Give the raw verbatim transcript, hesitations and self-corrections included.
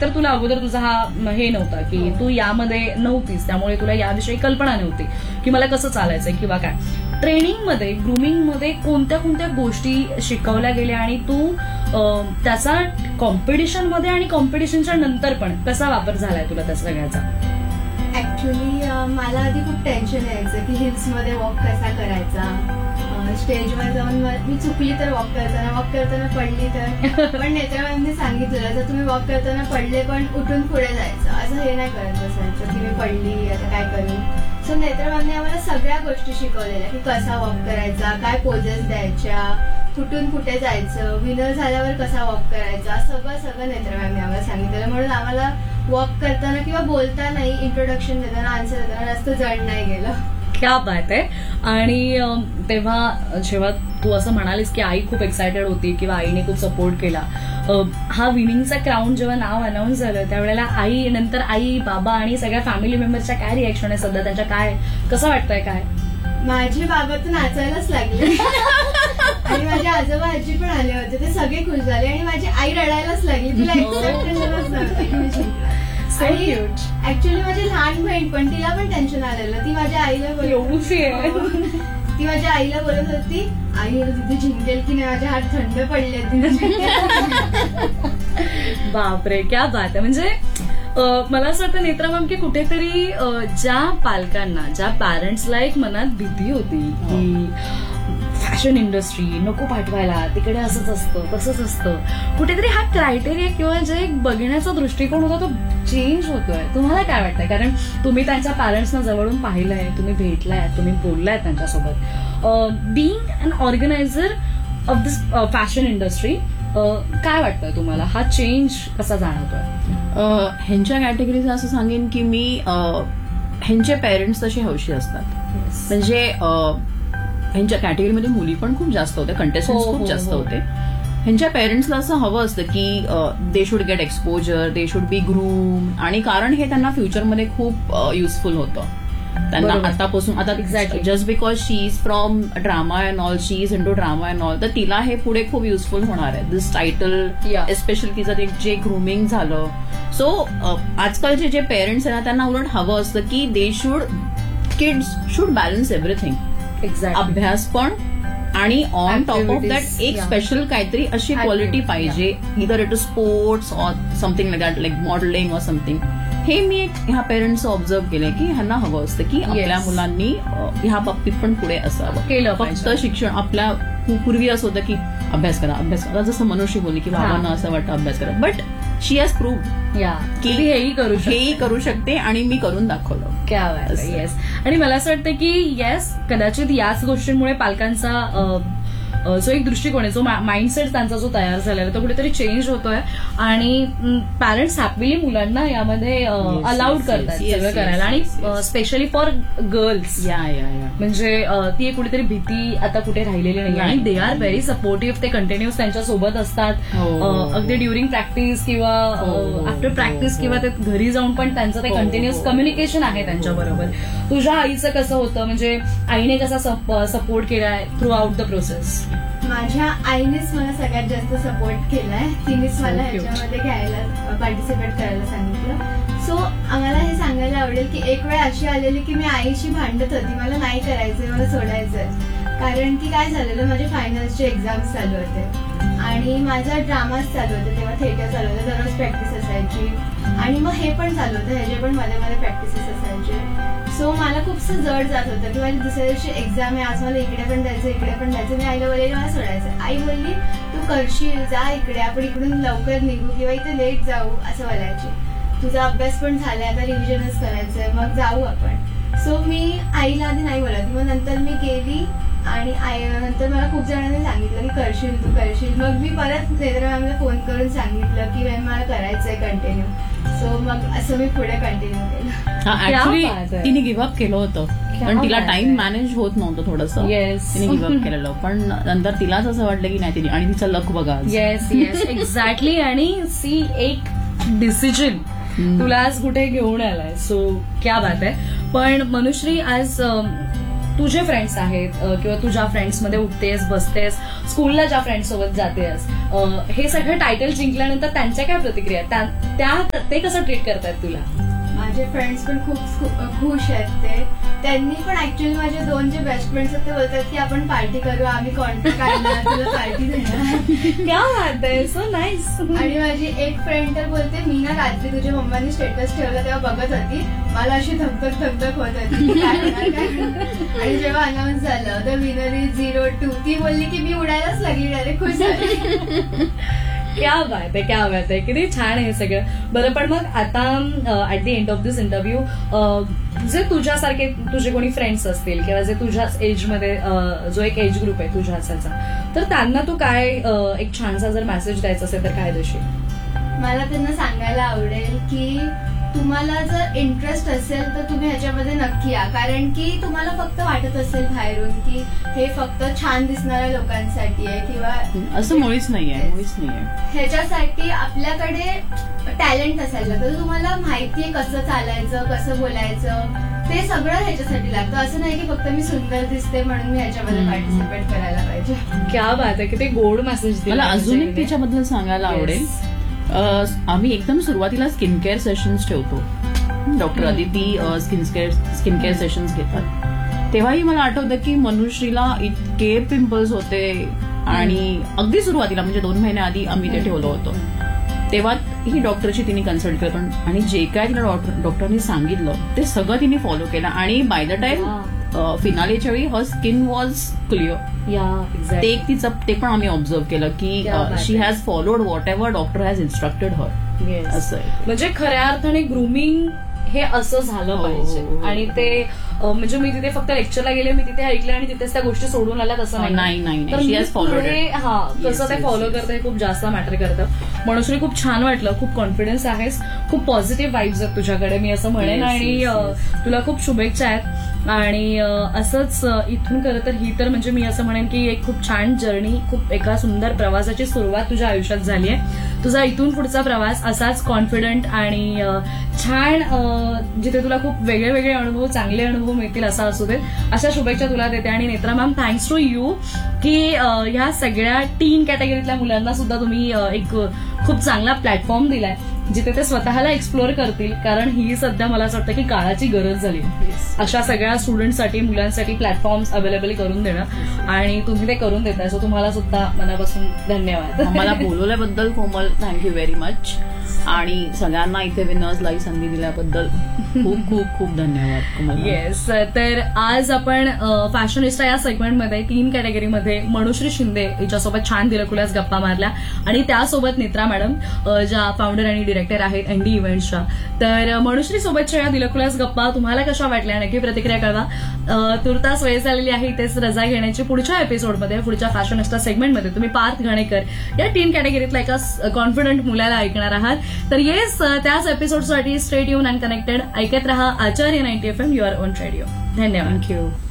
एकतर तुला अगोदर तुझा हा हे नव्हता की तू यामध्ये नव्हतीस, त्यामुळे तुला याविषयी कल्पना नव्हती की मला कसं चालायचंय किंवा काय. ट्रेनिंगमध्ये, ग्रूमिंगमध्ये कोणत्या कोणत्या गोष्टी शिकवल्या गेल्या आणि तू त्याचा कॉम्पिटिशनमध्ये आणि कॉम्पिटिशनच्या नंतर पण कसा वापर झालाय तुला त्या सगळ्याचा? ऍक्च्युली मला आधी खूप टेन्शन यायचं की हिल्समध्ये वॉक कसा करायचा, स्टेजवर जाऊन मी चुकली तर वॉक करताना, वॉक करताना पडली तर. पण नेत्राबाईंनी सांगितलं जर तुम्ही वॉक करताना पडले पण उठून पुढे जायचं, असं हे नाही करत बसायचं की मी पडली आता काय करू. सो नेत्राबाईंनी आम्हाला सगळ्या गोष्टी शिकवलेल्या की कसा वॉक करायचा, काय पोजेस द्यायच्या, कुठून कुठे जायचं, विनर झाल्यावर कसा वॉक करायचा, सगळं सगळं नेत्राबाईंनी आम्हाला सांगितलं. म्हणून आम्हाला वॉक करताना किंवा बोलतानाही इंट्रोडक्शन देताना, आन्सर देताना जास्त जड नाही गेलं. क्या बात आहे. आणि तेव्हा जेव्हा तू असं म्हणालीस की आई खूप एक्सायटेड होती किंवा आईने खूप सपोर्ट केला, हा विनिंगचा क्राऊन जेव्हा नाव अनाऊन्स झालं त्यावेळेला आई, नंतर आई, बाबा आणि सगळ्या फॅमिली मेंबरच्या काय रिएक्शन आहे सध्या, त्यांच्या काय, कसं वाटतंय काय? माझे बाबा तर नाचायलाच लागले आणि माझे आजोबा आजी पण आले होते, ते सगळे खुश झाले आणि माझी आई रडायलाच लागली. तिला एक्सपेक्टेशनच नव्हती. आणि ऍक्च्युली माझी लहान बहीण पण, तिला पण टेन्शन आलेलं. ती माझ्या आईला बोलत ती माझ्या आईला बोलत होती आई तिथे जिंकेल की नाही, माझे हात थंड पडले. बापरे, क्या बात आहे. म्हणजे मला असं वाटतं नेत्रा मॅम की कुठेतरी ज्या पालकांना, ज्या पॅरेंट्सला एक मनात भीती होती की फॅशन इंडस्ट्री नको पाठवायला, तिकडे असंच असतं तसंच असतं, कुठेतरी हा क्रायटेरिया किंवा जे बघण्याचा दृष्टिकोन होता तो चेंज होतोय. तुम्हाला काय वाटतंय? कारण तुम्ही त्यांच्या पॅरेंट्सना जवळून पाहिलंय, तुम्ही भेटलाय, तुम्ही बोललाय त्यांच्यासोबत. Being an organiser of this fashion industry, काय वाटतंय तुम्हाला, हा चेंज कसा जाणवतोय? ह्यांच्या कॅटेगरीचं असं सांगेन की मी ह्यांचे पेरेंट्स तसे हौशी असतात. म्हणजे ह्यांच्या कॅटेगरीमध्ये मुली पण खूप जास्त होत्या, कंटेस्टंट्स खूप जास्त होते. ह्यांच्या पेरेंट्सला असं हवं असतं की they should get exposure, they should be groom, आणि कारण हे त्यांना फ्युचरमध्ये खूप युजफुल होतं. त्यांना आतापासून, आता just because she is from drama and all, she is in to drama and all, तर तिला हे पुढे खूप युजफुल होणार आहे दिस टायटल, एस्पेशली तिचं जे ग्रूमिंग झालं. सो आजकालचे जे पेरेंट्स आहे ना त्यांना उलट हवं असतं की they should, kids should balance everything. अभ्यास पण आणि ऑन टॉप ऑफ दॅट एक स्पेशल काहीतरी अशी क्वालिटी पाहिजे, इदर it is sports or something like that, like modelling or something. हे मी एक ह्या पेरेंट्सचं ऑब्झर्व केलंय की ह्यांना हवं असतं की आपल्या मुलांनी ह्या बाबतीत पण पुढे असावं. केलं फक्त शिक्षण, आपल्या पूर्वी असं होतं की अभ्यास करा अभ्यास करा, जसं मनुष्य बोलली की बाबांना असं वाटतं अभ्यास करा, बट शी हॅज प्रूव्ड की हेही करू हेही करू शकते आणि मी करून दाखवलं. क्या येस. आणि मला असं वाटतं की येस, कदाचित याच गोष्टींमुळे पालकांचा जो एक दृष्टिकोन आहे, जो माइंडसेट त्यांचा जो तयार झालेला तो कुठेतरी चेंज होतोय आणि पॅरेंट्स हॅपीली मुलांना यामध्ये अलाउड करतात सगळं करायला. आणि स्पेशली फॉर गर्ल्स, म्हणजे ती एक कुठेतरी भीती आता कुठे राहिलेली नाही आणि दे आर व्हेरी सपोर्टिव्ह. ते कंटिन्युअस त्यांच्या सोबत असतात, अगदी ड्युरिंग प्रॅक्टिस किंवा आफ्टर प्रॅक्टिस किंवा ते घरी जाऊन पण त्यांचं ते कंटिन्युअस कम्युनिकेशन आहे त्यांच्याबरोबर. तुझ्या आईचं कसं होतं, म्हणजे आईने कसा सपोर्ट केलाय थ्रू आउट द प्रोसेस? माझ्या आईनेच मला सगळ्यात जास्त सपोर्ट केलाय. तिनेच मला ह्याच्यामध्ये घ्यायला, पार्टिसिपेट करायला सांगितलं. सो आम्हाला हे सांगायला आवडेल की एक वेळ अशी आलेली की मी आईशी भांडत होती, मला नाही करायचंय, मला सोडायचंय. कारण की काय झालेलं, माझे फायनल्सचे एक्झाम्स चालू होते आणि माझा ड्रामाच चालू होते, तेव्हा थिएटर चालू होतं, दररोज प्रॅक्टिस असायची आणि मग हे पण चालू होतं, ह्याचे पण मध्ये मध्ये प्रॅक्टिसेस असायचे. सो मला खूपसं जड जात होतं की माझी दुसऱ्या दिवशी एक्झाम आहे, आज मला इकडे पण जायचं इकडे पण जायचं. मी आईला बोलले मला सोडायचं. आई बोलली तू करशील, जा इकडे, आपण इकडून लवकर निघू किंवा इथे लेट जाऊ असं बोलायची. तुझा अभ्यास पण झालाय, आता रिव्हिजनच करायचंय, मग जाऊ आपण. सो मी आईला आधी नाही बोलत, मग नंतर मी गेली आणि आई नंतर मला खूप जणांनी सांगितलं की करशील तू करशील. मग मी परत नेत्रा मॅमला फोन करून सांगितलं की मॅम मला करायचंय कंटिन्यू. सो मग असं मी पुढे कंटिन्यू केलं. ऍक्च्युली तिने गिव्हअप केलं होतं कारण तिला टाइम मॅनेज होत नव्हतं थोडंसं, तिने गिव्हअप केलेलं. पण नंतर तिलाच असं वाटलं की नाही, तिने आणि तिचा लक बघा. Yes yes exactly. आणि सी एक डिसिजन तुला आज कुठे घेऊन आलाय, सो क्या बात आहे. पण मनुश्री, आज तुझे फ्रेंड्स आहेत अ, किंवा तू ज्या फ्रेंड्समध्ये उठतेस बसतेस, स्कूलला ज्या फ्रेंड्स सोबत जातेस, अ, हे सगळं टायटल जिंकल्यानंतर त्यांच्या काय प्रतिक्रिया आहेत? त्या- त्या ते कसं ट्रीट करतायत तुला? माझे फ्रेंड्स पण खूप खु- खुश आहेत ते. त्यांनी पण ऍक्च्युअली माझे दोन जे बेस्ट फ्रेंड्स आहेत ते बोलतात की आपण पार्टी करू, आम्ही कॉन्टॅक्ट काढणार, तुला पार्टी देणार. क्या बात आहे, सो नाईस. आणि माझी एक फ्रेंड तर बोलते, मी ना रात्री तुझ्या मम्मानी स्टेटस ठेवला तेव्हा बघत होती, मला अशी धकधक धकधक होत होती की काय होणार, काय होणार. आणि जेव्हा अनाऊन्स झालं the winner is zero to, ती बोलली की मी उडायलाच लागली, डायरेक्ट खुश झाली. क्या बात आहे, क्या बात आहे, किती छान आहे हे सगळं. बरं, पण मग आता at the end of this interview जे तुझ्यासारखे तुझे कोणी फ्रेंड्स असतील किंवा जे तुझ्याच एजमध्ये जो एक एज ग्रुप आहे तुझ्या असायचा, तर त्यांना तू काय अ, एक छानसा जर मेसेज द्यायचा असेल तर काय देशील? मला त्यांना सांगायला आवडेल की तुम्हाला जर इंटरेस्ट असेल तर तुम्ही ह्याच्यामध्ये नक्की या. कारण की तुम्हाला फक्त वाटत असेल बाहेरून की हे फक्त छान दिसणाऱ्या लोकांसाठी आहे किंवा असं मुळीच नाहीये, मुळीच नाहीये. ह्याच्यासाठी आपल्याकडे टॅलेंट असायला लागतं. तुम्हाला माहितीये कसं चालायचं, कसं बोलायचं, ते सगळं ह्याच्यासाठी लागतं. असं नाही की फक्त मी सुंदर दिसते म्हणून मी ह्याच्यामध्ये पार्टिसिपेट करायला पाहिजे. क्या बात आहे, किती गोड मेसेज मला अजून एक तिच्याबद्दल सांगायला आवडेल. अ, आम्ही एकदम सुरुवातीला स्किन केअर सेशन्स ठेवतो. Doctor Aditi skin care skin care sessions घेतात. तेव्हाही मला आठवतं की मनुश्रीला इतके पिंपल्स होते आणि अगदी सुरुवातीला म्हणजे दोन महिन्या आधी आम्ही ते ठेवलं होतं. तेव्हा ही डॉक्टरची तिने कन्सल्ट केलं पण आणि जे काय तिला डॉक्टर डॉक्टरनी सांगितलं ते सगळं तिने फॉलो केलं आणि बाय द टाइम फिनालेच्या वेळी हर स्किन वॉज क्लिअर. या ते एक्झॅक्टली. एक तिचं ते पण आम्ही ऑब्झर्व केलं की क्या बात शी आहे. Has followed what ever doctor has instructed हर. असं आहे. म्हणजे खऱ्या अर्थाने ग्रूमिंग हे असं झालं हो, पाहिजे. हो, हो. आणि ते अ, म्हणजे मी तिथे फक्त लेक्चरला गेले, मी तिथे ऐकले आणि तिथेच त्या गोष्टी सोडून आल्या तसं नाही, नाही, नाही. तर She मी has followed पुढे, it. हा कसं Yes, ते yes, फॉलो yes. करतं हे खूप जास्त मॅटर करतं. मनोश्री, खूप छान वाटलं, खूप कॉन्फिडन्स आहेस, खूप पॉझिटिव्ह वाईब्स आहेत तुझ्याकडे मी असं म्हणेन. Yes, आणि yes, अ, yes. तुला खूप शुभेच्छा आहेत. आणि अ, असंच अ, इथून खरं तर ही तर म्हणजे मी असं म्हणेन की एक खूप छान जर्नी, खूप एका सुंदर प्रवासाची सुरुवात तुझ्या आयुष्यात झाली आहे. तुझा इथून पुढचा प्रवास असाच कॉन्फिडंट आणि अ, छान अ, जिथे तुला खूप वेगळे वेगळे अनुभव, चांगले अनुभव मिळतील असा असू दे, अशा शुभेच्छा तुला देते. आणि Netra ma'am, thanks to you की अ, ह्या सगळ्या टीन कॅटेगरीतल्या मुलांना सुद्धा तुम्ही अ, एक खूप चांगला प्लॅटफॉर्म दिलाय जिथे ते स्वतःला एक्सप्लोअर करतील. कारण ही सध्या मला असं वाटतं की काळाची गरज झाली अशा सगळ्या स्टुडंटसाठी, मुलांसाठी प्लॅटफॉर्म्स अवेलेबल करून देणं, आणि तुम्ही ते करून देताय. सो तुम्हाला सुद्धा मनापासून धन्यवाद. आम्हाला बोलवल्याबद्दल कोमल थँक्यू व्हेरी मच. आणि सगळ्यांना इथे विनर्सला ही संधी दिल्याबद्दल खूप खूप खूप धन्यवाद कोमल. येस, तर आज आपण फॅशनिस्टा या सेगमेंटमध्ये तीन कॅटेगरीमध्ये मनुश्री शिंदे हिच्यासोबत छान दिलखुलास गप्पा मारल्या आणि त्यासोबत नेत्रा मॅडम अ, ज्या फाउंडर आणि डिरेक्टर आहेत एनडी इव्हेंट्सच्या. तर मनुश्री सोबतच्या या दिलखुलास गप्पा तुम्हाला कशा वाटल्या नक्की प्रतिक्रिया कळवा. अ, तुर्तास वेळ झालेली आहे इथेच रजा घेण्याची. पुढच्या एपिसोडमध्ये, पुढच्या फॅशनिस्टा सेगमेंटमध्ये तुम्ही पार्थ घाणेकर या तीन कॅटेगरीतल्या एका कॉन्फिडंट मुलाला ऐकणार आहात. तर येस, त्याच एपिसोडसाठी स्ट्रेट युन अँड कनेक्टेड ऐकत रहा आचार्य ninety F M, your on radio. धन्यवाद. थँक्यू.